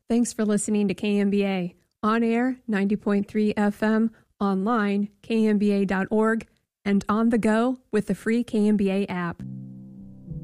Thanks for listening to KMBA. On air, 90.3 FM, online, kmba.org, and on the go with the free KMBA app.